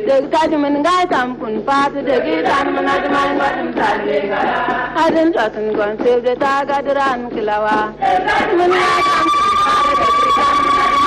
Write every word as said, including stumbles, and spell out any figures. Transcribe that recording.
Deg taj min gai tam kun pat deg tan min ad man watum talle gara. Adin tatun gon sel de ta gadran kilawa. Min gai tam kun pat deg tan min ad